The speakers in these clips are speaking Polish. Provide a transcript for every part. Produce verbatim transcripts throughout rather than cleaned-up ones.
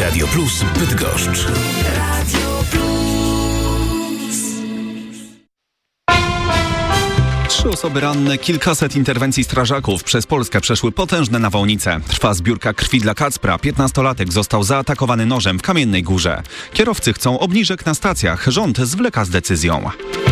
Radio Plus Bydgoszcz. Radio Plus. Trzy osoby ranne, kilkaset interwencji strażaków. Przez Polskę przeszły potężne nawałnice. Trwa zbiórka krwi dla Kacpra. piętnastolatek został zaatakowany nożem w Kamiennej Górze. Kierowcy chcą obniżek na stacjach. Rząd zwleka z decyzją.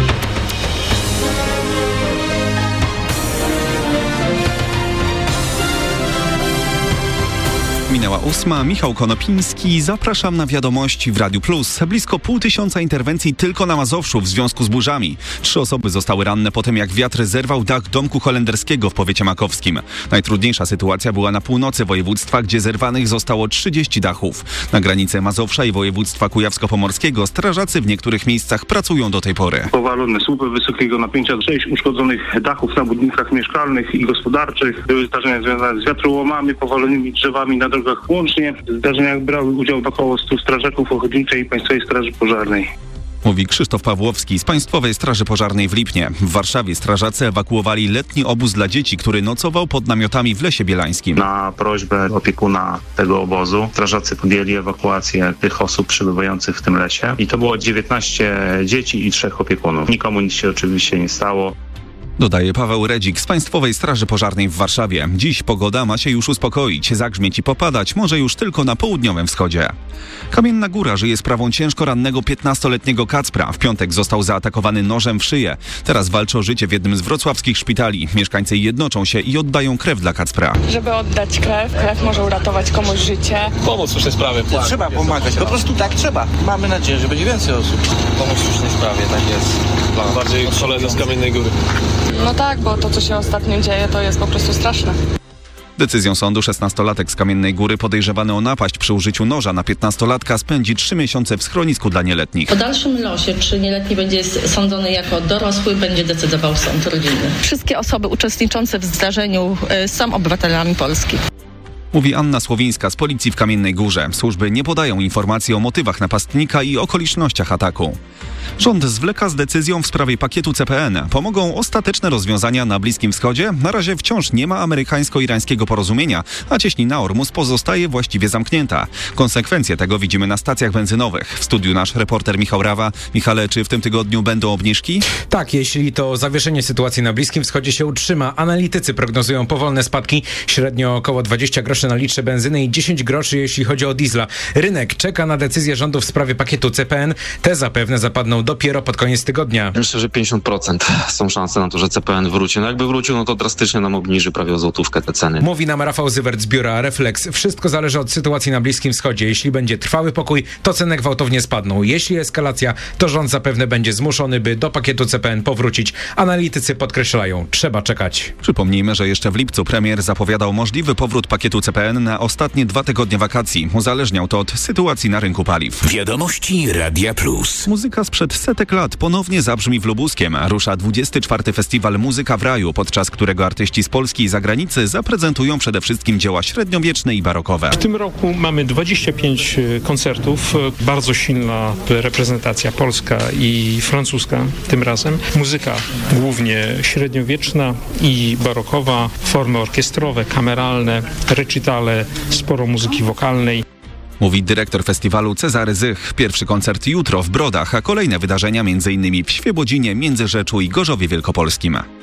Minęła ósma. Michał Konopiński. Zapraszam na wiadomości w Radiu Plus. Blisko pół tysiąca interwencji tylko na Mazowszu w związku z burzami. Trzy osoby zostały ranne po tym, jak wiatr zerwał dach domku holenderskiego w powiecie makowskim. Najtrudniejsza sytuacja była na północy województwa, gdzie zerwanych zostało trzydzieści dachów. Na granicy Mazowsza i województwa kujawsko-pomorskiego strażacy w niektórych miejscach pracują do tej pory. Powalone słupy wysokiego napięcia, sześć uszkodzonych dachów na budynkach mieszkalnych i gospodarczych. Były zdarzenia związane z wiatrołomami, powalonymi drzewami na drogach. Łącznie w zdarzeniach brały udział około stu strażaków ochotniczej i Państwowej Straży Pożarnej. Mówi Krzysztof Pawłowski z Państwowej Straży Pożarnej w Lipnie. W Warszawie strażacy ewakuowali letni obóz dla dzieci, który nocował pod namiotami w Lesie Bielańskim. Na prośbę opiekuna tego obozu strażacy podjęli ewakuację tych osób przebywających w tym lesie. I to było dziewiętnaście dzieci i trzech opiekunów. Nikomu nic się oczywiście nie stało. Dodaje Paweł Redzik z Państwowej Straży Pożarnej w Warszawie. Dziś pogoda ma się już uspokoić. Zagrzmieć i popadać może już tylko na południowym wschodzie. Kamienna Góra żyje sprawą ciężko rannego piętnastoletniego Kacpra. W piątek został zaatakowany nożem w szyję. Teraz walczy o życie w jednym z wrocławskich szpitali. Mieszkańcy jednoczą się i oddają krew dla Kacpra. Żeby oddać krew, krew może uratować komuś życie. Pomóc w słusznej sprawie. Trzeba pomagać, po prostu tak trzeba. Mamy nadzieję, że będzie więcej osób. Pomóc w słusznej sprawie, tak jest. Bardziej koledzy z Kamiennej Góry. No tak, bo to, co się ostatnio dzieje, to jest po prostu straszne. Decyzją sądu szesnastolatek z Kamiennej Góry podejrzewany o napaść przy użyciu noża na piętnastolatka spędzi trzy miesiące w schronisku dla nieletnich. O dalszym losie, czy nieletni będzie sądzony jako dorosły, będzie decydował sąd rodzinny. Wszystkie osoby uczestniczące w zdarzeniu y, są obywatelami Polski. Mówi Anna Słowińska z Policji w Kamiennej Górze. Służby nie podają informacji o motywach napastnika i okolicznościach ataku. Rząd zwleka z decyzją w sprawie pakietu C P N. Pomogą ostateczne rozwiązania na Bliskim Wschodzie? Na razie wciąż nie ma amerykańsko-irańskiego porozumienia, a cieśnina Ormus pozostaje właściwie zamknięta. Konsekwencje tego widzimy na stacjach benzynowych. W studiu nasz reporter Michał Rawa. Michale, czy w tym tygodniu będą obniżki? Tak, jeśli to zawieszenie sytuacji na Bliskim Wschodzie się utrzyma. Analitycy prognozują powolne spadki, średnio około dwadzieścia groszy na litrze benzyny i dziesięć groszy, jeśli chodzi o diesla. Rynek czeka na decyzję rządu w sprawie pakietu C P N. Te zapewne zapadną dopiero pod koniec tygodnia. Myślę, że pięćdziesiąt procent są szanse na to, że C P N wróci. No jakby wrócił, no to drastycznie nam obniży prawie o złotówkę te ceny. Mówi nam Rafał Zywert z biura Reflex. Wszystko zależy od sytuacji na Bliskim Wschodzie. Jeśli będzie trwały pokój, to ceny gwałtownie spadną. Jeśli eskalacja, to rząd zapewne będzie zmuszony, by do pakietu C P N powrócić. Analitycy podkreślają, trzeba czekać. Przypomnijmy, że jeszcze w lipcu premier zapowiadał możliwy powrót pakietu C P N na ostatnie dwa tygodnie wakacji. Uzależniał to od sytuacji na rynku paliw. Wiadomości Radia Plus. Muzyka sprzed setek lat ponownie zabrzmi w Lubuskiem. Rusza dwudziesty czwarty Festiwal Muzyka w Raju, podczas którego artyści z Polski i zagranicy zaprezentują przede wszystkim dzieła średniowieczne i barokowe. W tym roku mamy dwadzieścia pięć koncertów. Bardzo silna reprezentacja polska i francuska tym razem. Muzyka głównie średniowieczna i barokowa, formy orkiestrowe, kameralne, recitale, sporo muzyki wokalnej. Mówi dyrektor festiwalu Cezary Zych. Pierwszy koncert jutro w Brodach, a kolejne wydarzenia m.in. w Świebodzinie, Międzyrzeczu i Gorzowie Wielkopolskim.